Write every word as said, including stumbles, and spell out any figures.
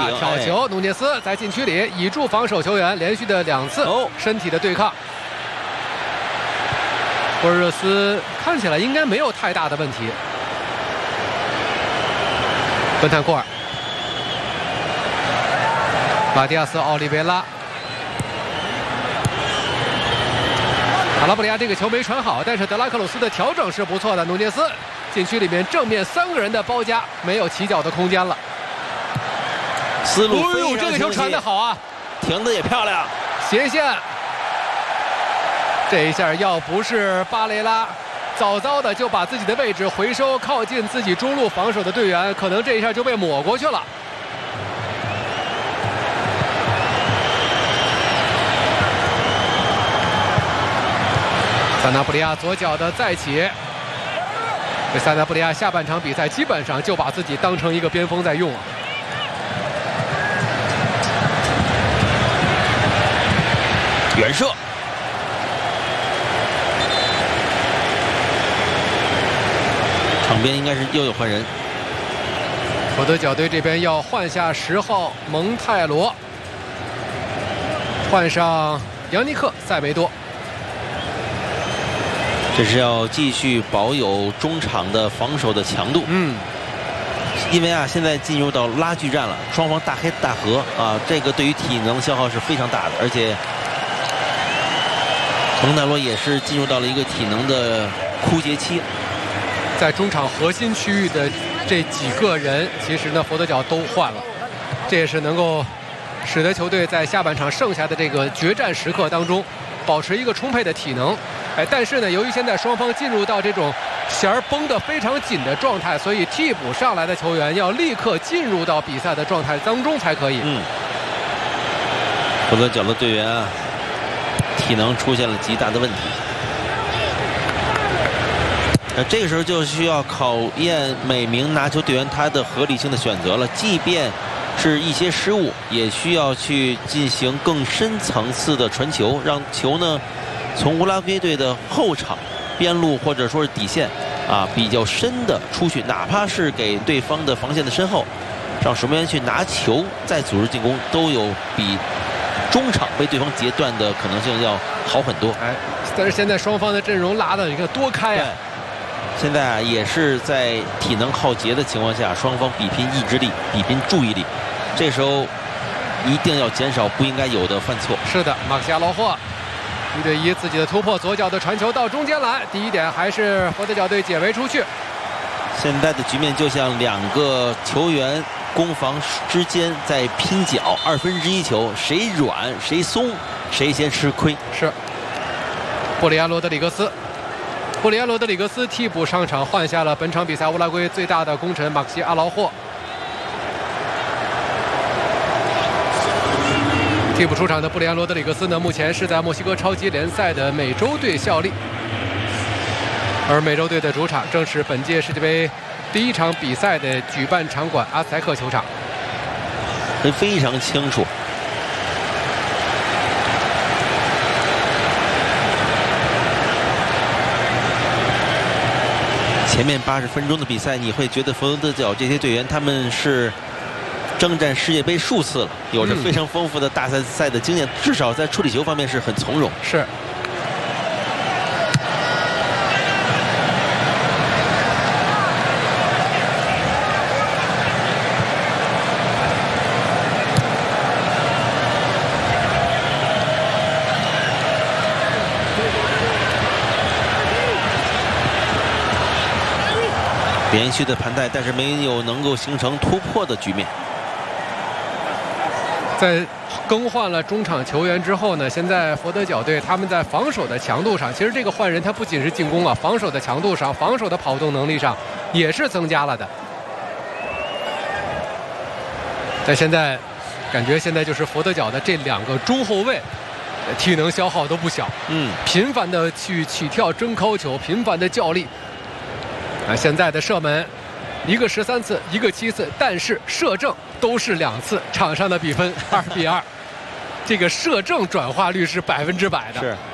挑球，努涅斯在禁区里倚住防守球员，连续的两次身体的对抗。博尔热斯看起来应该没有太大的问题。本坦库尔、马蒂亚斯·奥利维拉。 卡拉布里亚这个球没传好，但是德拉克鲁斯的调整是不错的。努涅斯禁区里面正面三个人的包夹，没有起脚的空间了。 思路非常清晰， 这个球传得好啊， 停的也漂亮， 斜线。这一下要不是巴雷拉早早的就把自己的位置回收，靠近自己中路防守的队员，可能这一下就被抹过去了。 萨纳布里亚左脚的再起，这萨纳布里亚下半场比赛基本上就把自己当成一个边锋在用啊。 远射，场边应该是又有换人。 佛得角队这边要换下十号蒙泰罗，换上扬尼克塞梅多。 这是要继续保有中场的防守的强度。 嗯， 因为啊，现在进入到拉锯战了，双方大黑大和啊，这个对于体能消耗是非常大的，而且蒙泰罗也是进入到了一个体能的枯竭期。 在中场核心区域的这几个人，其实呢，佛得角都换了，这也是能够使得球队在下半场剩下的这个决战时刻当中，保持一个充沛的体能。 哎，但是呢，由于现在双方进入到这种弦儿绷得非常紧的状态，所以替补上来的球员要立刻进入到比赛的状态当中才可以。 嗯，佛得角的队员啊，体能出现了极大的问题。那这个时候就需要考验每名拿球队员他的合理性的选择了，即便是一些失误，也需要去进行更深层次的传球，让球呢。 从乌拉圭队的后场、边路或者说是底线啊比较深的出去，哪怕是给对方的防线的身后，让守门员去拿球再组织进攻，都有比中场被对方截断的可能性要好很多。 哎，但是现在双方的阵容拉的你看多开啊！ 现在啊也是在体能耗竭的情况下，双方比拼意志力、比拼注意力，这时候一定要减少不应该有的犯错。 是的，马克西亚劳霍。 一对一，自己的突破，左脚的传球到中间来，第一点还是佛得角队解围出去。 现在的局面就像两个球员攻防之间在拼脚，二分之一球，谁软谁松，谁先吃亏。 是。布里安·罗德里格斯，布里安·罗德里格斯替补上场，换下了本场比赛乌拉圭最大的功臣马克西阿劳霍。 替补出场的布里安·罗德里格斯呢，目前是在墨西哥超级联赛的美洲队效力，而美洲队的主场正是本届世界杯第一场比赛的举办场馆阿斯泰克球场。 非常清楚。前面八十分钟的比赛，你会觉得佛得角这些队员他们是。 征战世界杯数次了，有着非常丰富的大赛赛的经验，至少在处理球方面是很从容。 是。 连续的盘带，但是没有能够形成突破的局面。 在更换了中场球员之后呢，现在佛得角队他们在防守的强度上，其实这个换人他不仅是进攻啊，防守的强度上，防守的跑动能力上也是增加了的。但现在感觉现在就是佛得角的这两个中后卫，体能消耗都不小， 嗯， 频繁的去起跳争扣球，频繁的较力。啊，现在的射门。 一个十三次，一个七次，但是射正都是两次，场上的比分二比二，这个射正转化率是百分之百的。 是，